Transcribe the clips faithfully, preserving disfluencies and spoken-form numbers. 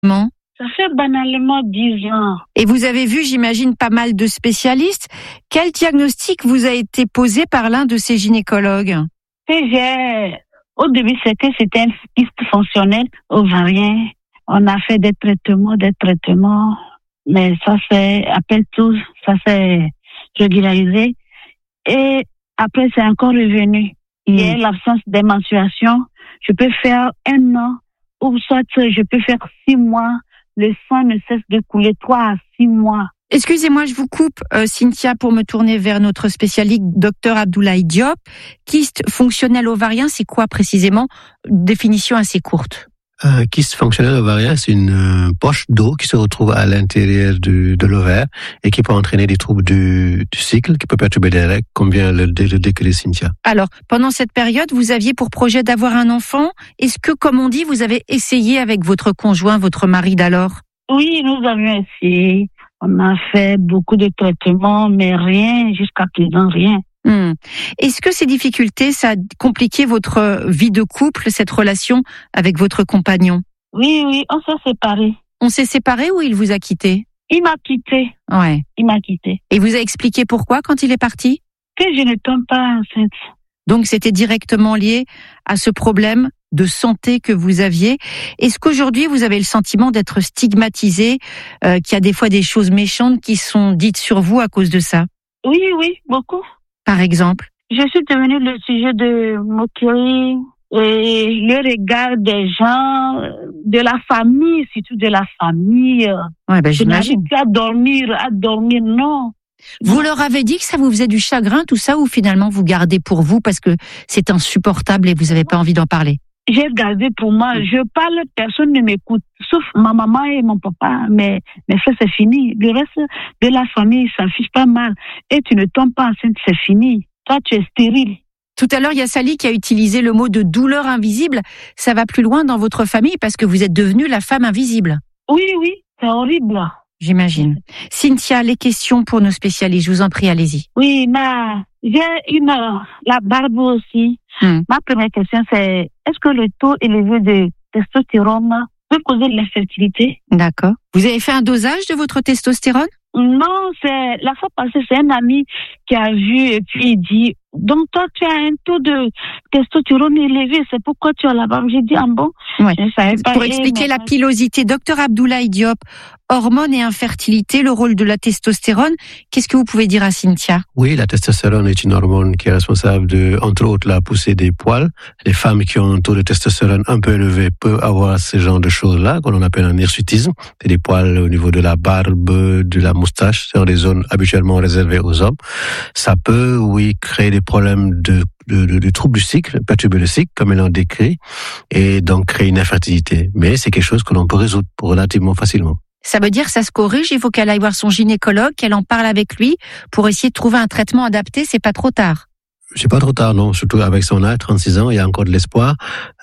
Ça fait banalement dix ans. Et vous avez vu, j'imagine, pas mal de spécialistes. Quel diagnostic vous a été posé par l'un de ces gynécologues? J'ai... Au début, c'était, c'était une kyste fonctionnelle ovarien. On a fait des traitements, des traitements, mais ça c'est, après tout, ça s'est régularisé. Et après, c'est encore revenu. Il y a l'absence des menstruations. Je peux faire un an, ou soit je peux faire six mois. Le sang ne cesse de couler trois à six mois. Excusez-moi, je vous coupe, euh, Cynthia, pour me tourner vers notre spécialiste, docteur Abdoulaye Diop. Kyste fonctionnel ovarien, c'est quoi précisément? Définition assez courte. Un kyste fonctionnel ovarien, c'est une euh, poche d'eau qui se retrouve à l'intérieur du, de l'ovaire et qui peut entraîner des troubles du, du cycle, qui peut perturber les règles, comme vient le, le décrire Cynthia. Alors, pendant cette période, vous aviez pour projet d'avoir un enfant. Est-ce que, comme on dit, vous avez essayé avec votre conjoint, votre mari d'alors? Oui, nous avions essayé. On a fait beaucoup de traitements, mais rien, jusqu'à présent, rien. Hum. Est-ce que ces difficultés, ça a compliqué votre vie de couple, cette relation avec votre compagnon? Oui, oui, on s'est séparés. On s'est séparés ou il vous a quitté? Il m'a quitté. Ouais. Il m'a quitté. Et vous a expliqué pourquoi quand il est parti? Que je ne tombe pas enceinte. Donc c'était directement lié à ce problème de santé que vous aviez. Est-ce qu'aujourd'hui vous avez le sentiment d'être stigmatisé, euh, qu'il y a des fois des choses méchantes qui sont dites sur vous à cause de ça? Oui, oui, beaucoup. Par exemple? Je suis devenue le sujet de moquerie et le regard des gens, de la famille, surtout de la famille. Ouais, ben, j'imagine. Je n'arrive plus à dormir, à dormir, non. Vous leur avez dit que ça vous faisait du chagrin, tout ça, ou finalement vous gardez pour vous parce que c'est insupportable et vous n'avez pas envie d'en parler? J'ai gardé pour moi. Je parle, personne ne m'écoute, sauf ma maman et mon papa. Mais, mais ça, c'est fini. Le reste de la famille, ça fiche pas mal. Et tu ne tombes pas enceinte, c'est fini. Toi, tu es stérile. Tout à l'heure, il y a Sally qui a utilisé le mot de douleur invisible. Ça va plus loin dans votre famille parce que vous êtes devenue la femme invisible. Oui, oui, c'est horrible. J'imagine. Cynthia, les questions pour nos spécialistes, je vous en prie, allez-y. Oui, ma, j'ai une, la barbe aussi. Hmm. Ma première question, c'est, est-ce que le taux élevé de testostérone peut causer de l'infertilité? D'accord. Vous avez fait un dosage de votre testostérone? Non, c'est, la fois passée, c'est un ami qui a vu et puis il dit, donc toi, tu as un taux de testostérone élevé, c'est pourquoi tu as la barbe. J'ai dit, ah bon? Ouais. Pour expliquer la pilosité, docteur Abdoulaye Diop, hormones et infertilité, le rôle de la testostérone, qu'est-ce que vous pouvez dire à Cynthia? Oui, la testostérone est une hormone qui est responsable de, entre autres, la poussée des poils. Les femmes qui ont un taux de testostérone un peu élevé peuvent avoir ce genre de choses-là, qu'on appelle un hirsutisme. C'est des poils au niveau de la barbe, de la moustache, c'est des zones habituellement réservées aux hommes. Ça peut, oui, créer des problèmes de de, de, de troubles du cycle, perturber le cycle, comme elle en décrit, et donc créer une infertilité. Mais c'est quelque chose que l'on peut résoudre relativement facilement. Ça veut dire que ça se corrige, il faut qu'elle aille voir son gynécologue, qu'elle en parle avec lui pour essayer de trouver un traitement adapté, c'est pas trop tard. C'est pas trop tard, non. Surtout avec son âge, trente-six ans, il y a encore de l'espoir.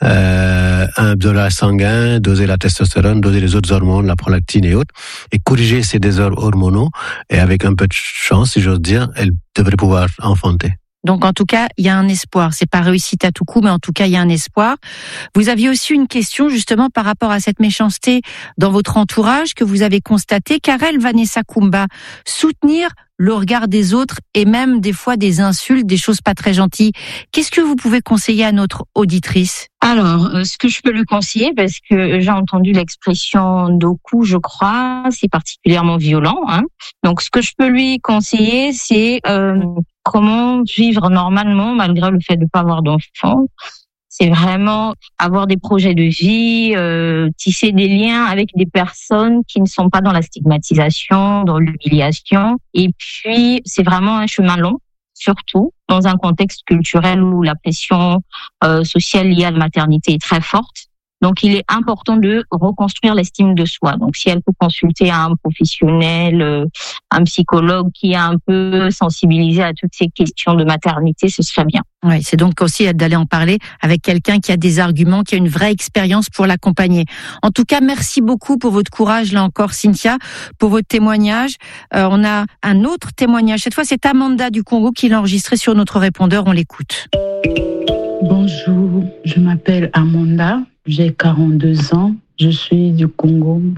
Euh, un dosage sanguin, doser la testostérone, doser les autres hormones, la prolactine et autres, et corriger ces désordres hormonaux. Et avec un peu de chance, si j'ose dire, elle devrait pouvoir enfanter. Donc, en tout cas, il y a un espoir. C'est pas réussite à tout coup, mais en tout cas, il y a un espoir. Vous aviez aussi une question, justement, par rapport à cette méchanceté dans votre entourage que vous avez constaté. Karel Vanessa Kumba, soutenir le regard des autres et même des fois des insultes, des choses pas très gentilles. Qu'est-ce que vous pouvez conseiller à notre auditrice? Alors, euh, ce que je peux lui conseiller, parce que j'ai entendu l'expression doku, je crois, c'est particulièrement violent. Hein. Donc, ce que je peux lui conseiller, c'est euh, comment vivre normalement malgré le fait de ne pas avoir d'enfant. C'est vraiment avoir des projets de vie, euh, tisser des liens avec des personnes qui ne sont pas dans la stigmatisation, dans l'humiliation. Et puis, c'est vraiment un chemin long, surtout dans un contexte culturel où la pression euh, sociale liée à la maternité est très forte. Donc, il est important de reconstruire l'estime de soi. Donc, si elle peut consulter un professionnel, euh, un psychologue qui est un peu sensibilisé à toutes ces questions de maternité, ce serait bien. Oui, c'est donc aussi d'aller en parler avec quelqu'un qui a des arguments, qui a une vraie expérience pour l'accompagner. En tout cas, merci beaucoup pour votre courage, là encore, Cynthia, pour votre témoignage. Euh, on a un autre témoignage. Cette fois, c'est Amanda du Congo qui l'a enregistré sur notre répondeur. On l'écoute. Bonjour, je m'appelle Amanda. J'ai quarante-deux ans. Je suis du Congo.